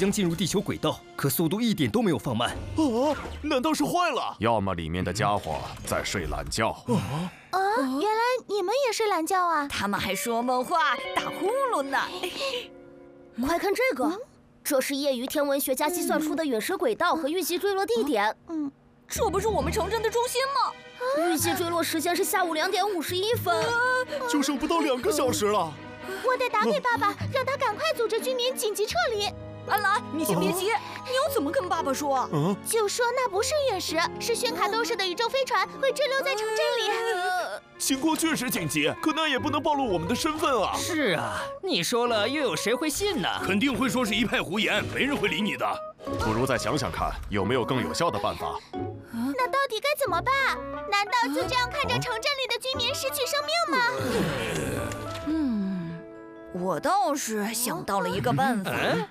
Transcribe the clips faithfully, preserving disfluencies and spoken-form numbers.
将进入地球轨道，可速度一点都没有放慢。 啊！难道是坏了？ 要么里面的家伙在睡懒觉。 啊！原来你们也睡懒觉啊？ 他们还说梦话、打呼噜呢。 快看这个，这是业余天文学家计算出的陨石轨道和预计坠落地点。 嗯， 这不是我们城镇的中心吗？ 预计坠落时间是下午两点五十一分， 就剩不到两个小时了。 我得打给爸爸，让他赶快组织居民紧急撤离。 安兰，你先别急，你要怎么跟爸爸说？ 嗯， 就说那不是陨石，是宣卡斗士的宇宙飞船会坠落在城镇里。 情况确实紧急，可那也不能暴露我们的身份啊。 是啊，你说了又有谁会信呢？ 肯定会说是一派胡言，没人会理你的。 不如再想想看，有没有更有效的办法？ 那到底该怎么办？难道就这样看着城镇里的居民失去生命吗？ 嗯，我倒是想到了一个办法。 嗯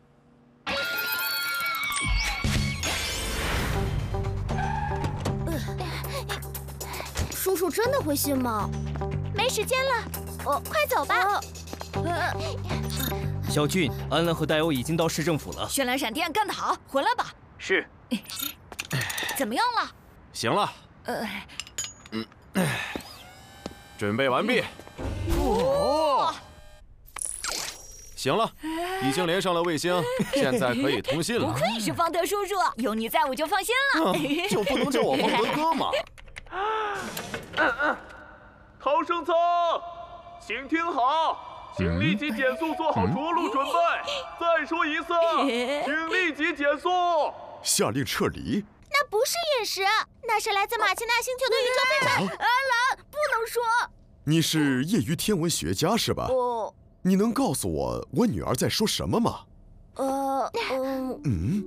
叔叔真的会信吗？ 没时间了，哦，快走吧。 小俊、安兰和戴欧已经到市政府了。 绚烂闪电干得好，回来吧。 是。 怎么样了？ 行了。 呃， 嗯，准备完毕。 哦。 行了，已经连上了卫星，现在可以通信了。 不愧是方德叔叔，有你在我就放心了。 嗯、就不能叫我方德哥吗？ 逃生舱，请听好，请立即减速，做好着陆准备。再说一次，请立即减速。 下令撤离。 那不是陨石，那是来自马奇纳星球的宇宙飞船。 安兰，不能说。 你是业余天文学家是吧？ 哦。 你能告诉我我女儿在说什么吗？ 呃，嗯嗯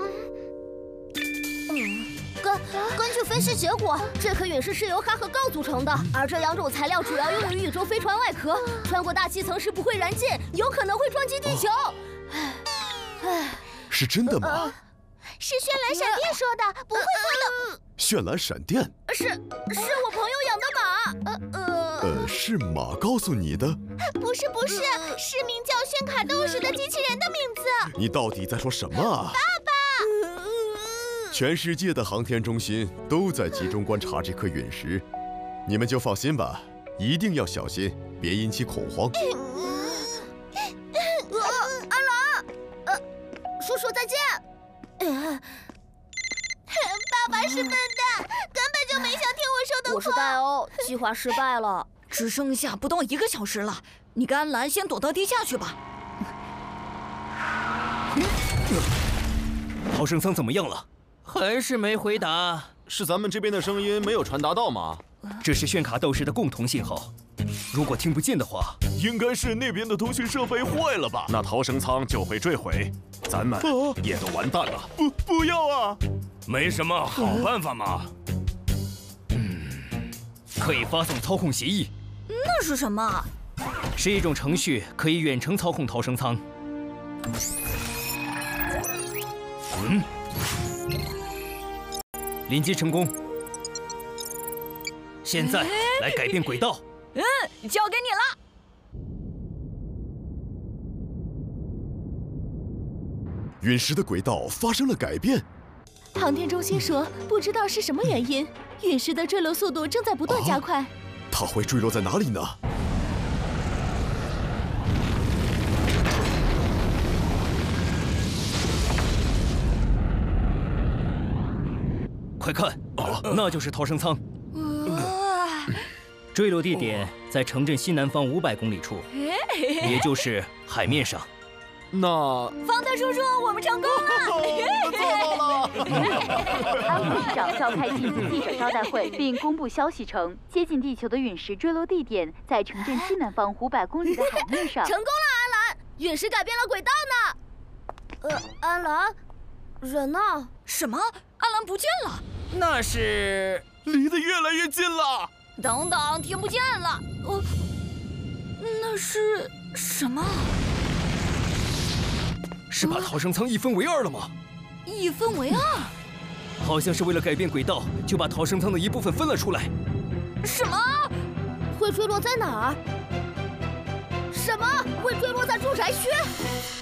嗯，根根据分析结果，这颗陨石是由哈和锆组成的，而这两种材料主要用于宇宙飞船外壳，穿过大气层时不会燃尽，有可能会撞击地球。 唉，是真的吗？ 是绚蓝闪电说的，不会错的。 绚蓝闪电是是我朋友养的马。呃呃呃，是马告诉你的？ 不是不是，是名叫宣卡斗士的机器人的名字。 你到底在说什么啊？ 爸爸！ 全世界的航天中心都在集中观察这颗陨石，你们就放心吧，一定要小心，别引起恐慌。 呃，安兰，呃，叔叔再见。呃爸爸是笨蛋，根本就没想听我说的话。 我是戴欧，计划失败了， 只剩下不到一个小时了。你跟安兰先躲到地下去吧。 逃生舱怎么样了？还是没回答。 是咱们这边的声音没有传达到吗？ 这是炫卡斗士的共同信号，如果听不见的话， 应该是那边的通讯设备坏了吧？ 那逃生舱就会坠毁，咱们也都完蛋了。 不，不要啊！ 没什么好办法嘛。 嗯，可以发送操控协议。 那是什么？ 是一种程序，可以远程操控逃生舱。嗯，连接成功。现在来改变轨道。 嗯，交给你了。 陨石的轨道发生了改变。 航天中心说，不知道是什么原因，陨石的坠落速度正在不断加快。啊， 它会坠落在哪里呢？ 快看，啊，那就是逃生舱。 啊， 坠落地点在城镇西南方五百公里处，也就是海面上。 那方德叔叔，我们成功了！ 我们做到了！ 安副市长召开紧急记者招待会，并公布消息称，接近地球的陨石坠落地点在城镇西南方五百公里的海面上。 成功了，安兰，陨石改变了轨道呢。呃，安兰，人呢？ 什么？安兰不见了？ 那是离得越来越近了。 等等，听不见了。呃，那是什么？ 是把逃生舱一分为二了吗？ 一分为二？ 好像是为了改变轨道，就把逃生舱的一部分分了出来。 什么？ 会坠落在哪儿？什么？会坠落在住宅区？